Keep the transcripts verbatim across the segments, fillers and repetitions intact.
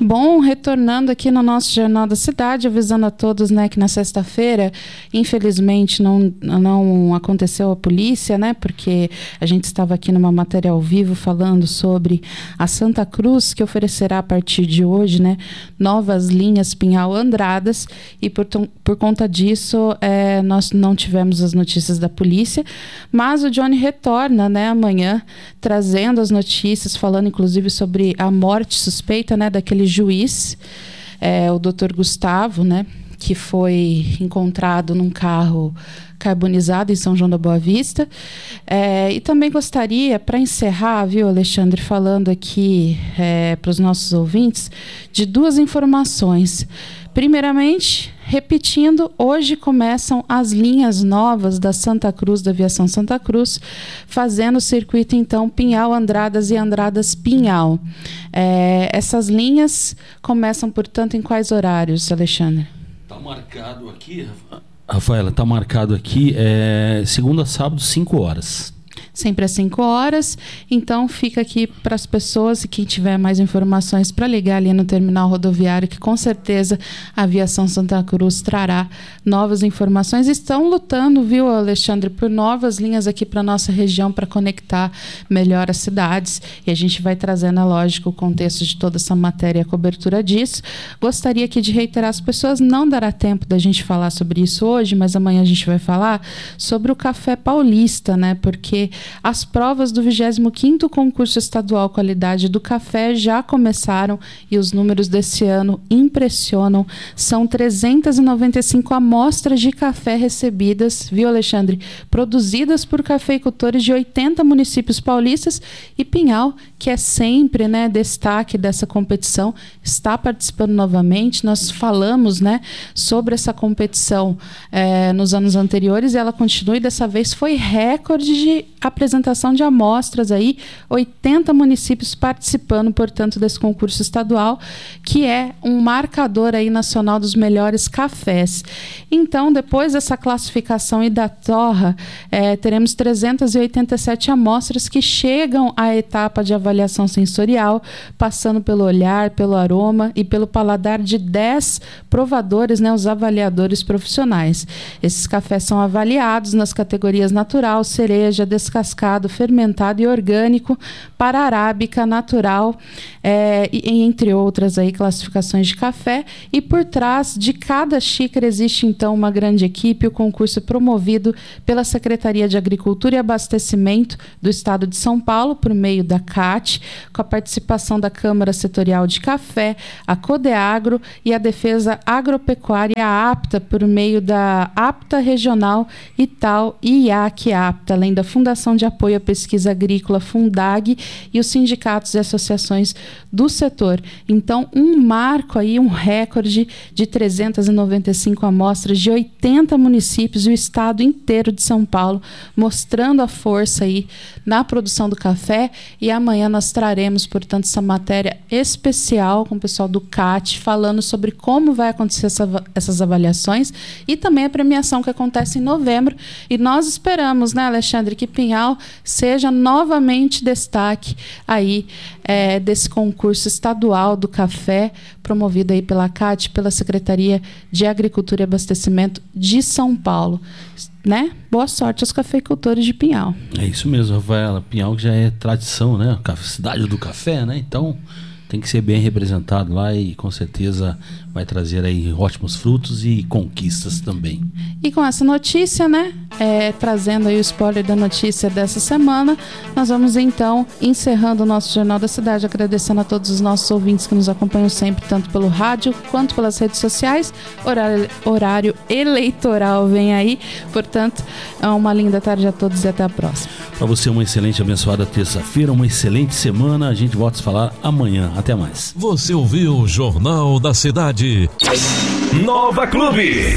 Bom, retornando aqui no nosso Jornal da Cidade, avisando a todos, né, que na sexta-feira, infelizmente, não, não aconteceu a polícia, né, porque a gente estava aqui numa matéria ao vivo falando sobre a Santa Cruz, que oferecerá a partir de hoje, né, novas linhas Pinhal Andradas, e por, por conta disso, é, nós não tivemos as notícias da polícia, mas o Johnny retorna, né, amanhã, trazendo as notícias, falando inclusive sobre a morte suspeita, né, daquele juiz, é, o doutor Gustavo, né, que foi encontrado num carro carbonizado em São João da Boa Vista. É, e também gostaria, para encerrar, viu, Alexandre, falando aqui é, para os nossos ouvintes, de duas informações. Primeiramente, repetindo, hoje começam as linhas novas da Santa Cruz, da Aviação Santa Cruz, fazendo o circuito, então, Pinhal Andradas e Andradas Pinhal. É, essas linhas começam, portanto, em quais horários, Alexandre? Está marcado aqui, Rafaela, está marcado aqui, é, segunda a sábado, cinco horas. Sempre às cinco horas, então fica aqui para as pessoas e quem tiver mais informações para ligar ali no terminal rodoviário, que com certeza a Aviação Santa Cruz trará novas informações. Estão lutando, viu, Alexandre, por novas linhas aqui para a nossa região para conectar melhor as cidades, e a gente vai trazendo, é lógico, o contexto de toda essa matéria e a cobertura disso. Gostaria aqui de reiterar às pessoas, não dará tempo da gente falar sobre isso hoje, mas amanhã a gente vai falar sobre o Café Paulista, né, porque as provas do vigésimo quinto Concurso Estadual Qualidade do Café já começaram e os números desse ano impressionam. São trezentas e noventa e cinco amostras de café recebidas, viu, Alexandre? Produzidas por cafeicultores de oitenta municípios paulistas, e Pinhal, que é sempre, né, destaque dessa competição, está participando novamente. Nós falamos, né, sobre essa competição é, nos anos anteriores, e ela continua, e dessa vez foi recorde de apresentação de amostras aí, oitenta municípios participando, portanto, desse concurso estadual, que é um marcador aí nacional dos melhores cafés. Então, depois dessa classificação e da torra, é, teremos trezentas e oitenta e sete amostras que chegam à etapa de avaliação sensorial, passando pelo olhar, pelo aroma e pelo paladar de dez provadores, né, os avaliadores profissionais. Esses cafés são avaliados nas categorias natural, cereja, descascado, fermentado e orgânico, para arábica, natural, é, e, entre outras aí, classificações de café. E por trás de cada xícara existe, então, uma grande equipe. O concurso é promovido pela Secretaria de Agricultura e Abastecimento do Estado de São Paulo, por meio da C A T, com a participação da Câmara Setorial de Café, a Codeagro e a Defesa Agropecuária Apta, por meio da Apta Regional Ital e I A C Apta, além da Fundação de Apoio à Pesquisa Agrícola, Fundag, e os sindicatos e associações do setor. Então, um marco aí, um recorde de trezentas e noventa e cinco amostras de oitenta municípios e o estado inteiro de São Paulo, mostrando a força aí na produção do café. E amanhã nós traremos, portanto, essa matéria especial com o pessoal do C A T, falando sobre como vai acontecer essa, essas avaliações, e também a premiação que acontece em novembro. E nós esperamos, né, Alexandre, que Pinhal seja novamente destaque aí é, desse concurso estadual do café, promovido aí pela C A T, pela Secretaria de Agricultura e Abastecimento de São Paulo. Né? Boa sorte aos cafeicultores de Pinhal. É isso mesmo, Rafaela. Pinhal já é tradição, né? Cidade do café, né? Então tem que ser bem representado lá, e com certeza vai trazer aí ótimos frutos e conquistas também. E com essa notícia, né, é, trazendo aí o spoiler da notícia dessa semana, nós vamos então encerrando o nosso Jornal da Cidade, agradecendo a todos os nossos ouvintes que nos acompanham sempre, tanto pelo rádio quanto pelas redes sociais. Horário, horário eleitoral vem aí, portanto, é uma linda tarde a todos e até a próxima. Para você, uma excelente, abençoada terça-feira, uma excelente semana. A gente volta a se falar amanhã. Até mais. Você ouviu o Jornal da Cidade. Nova Clube.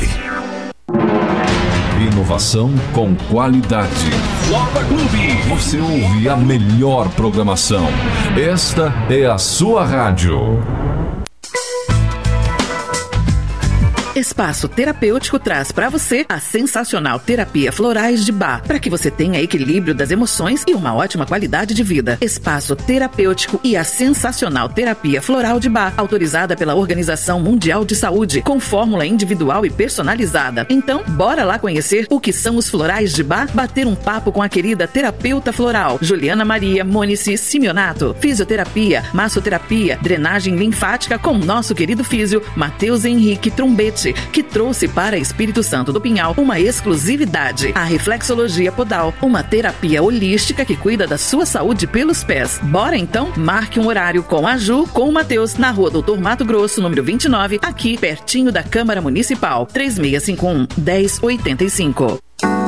Inovação com qualidade. Nova Clube. Você ouve a melhor programação. Esta é a sua rádio. Espaço Terapêutico traz para você a sensacional terapia Florais de Bach, para que você tenha equilíbrio das emoções e uma ótima qualidade de vida. Espaço Terapêutico e a sensacional terapia Floral de Bach, autorizada pela Organização Mundial de Saúde, com fórmula individual e personalizada. Então, bora lá conhecer o que são os Florais de Bach, bater um papo com a querida terapeuta floral Juliana Maria Monici Simeonato. Fisioterapia, massoterapia, drenagem linfática com nosso querido físio Matheus Henrique Trombete, que trouxe para Espírito Santo do Pinhal uma exclusividade, a reflexologia podal, uma terapia holística que cuida da sua saúde pelos pés. Bora então? Marque um horário com a Ju, com o Matheus, na rua Doutor Mato Grosso, número vinte e nove, aqui pertinho da Câmara Municipal. três seis cinco um, um zero oito cinco.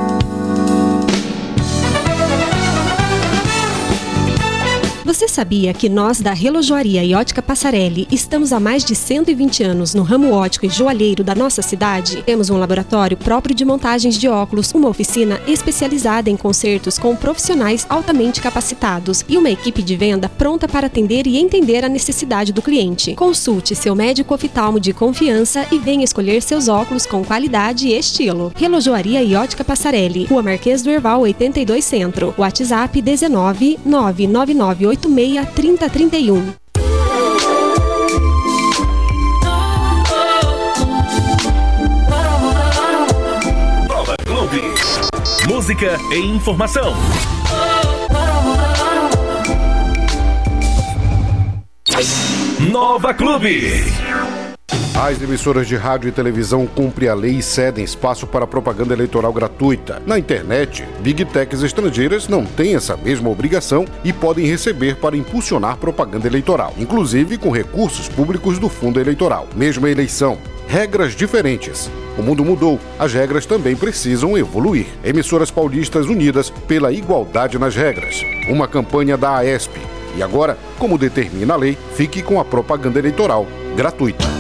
Você sabia que nós da Relojoaria e Ótica Passarelli estamos há mais de cento e vinte anos no ramo óptico e joalheiro da nossa cidade? Temos um laboratório próprio de montagens de óculos, uma oficina especializada em consertos com profissionais altamente capacitados e uma equipe de venda pronta para atender e entender a necessidade do cliente. Consulte seu médico oftalmo de confiança e venha escolher seus óculos com qualidade e estilo. Relojoaria e Ótica Passarelli, Rua Marquês do Herval oitenta e dois Centro. WhatsApp dezenove, nove nove nove oito seis, trinta, trinta e um. Nova Clube. Música e informação. Nova Clube. As emissoras de rádio e televisão cumprem a lei e cedem espaço para propaganda eleitoral gratuita. Na internet, Big Techs estrangeiras não têm essa mesma obrigação e podem receber para impulsionar propaganda eleitoral, inclusive com recursos públicos do fundo eleitoral. Mesma eleição, regras diferentes. O mundo mudou, as regras também precisam evoluir. Emissoras paulistas unidas pela igualdade nas regras. Uma campanha da AESP. E agora, como determina a lei, fique com a propaganda eleitoral gratuita.